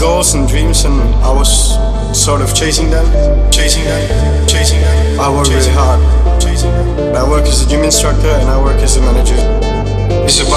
goals and dreams, and I was sort of chasing them. I work really hard. I work as a gym instructor and I work as a manager. It's about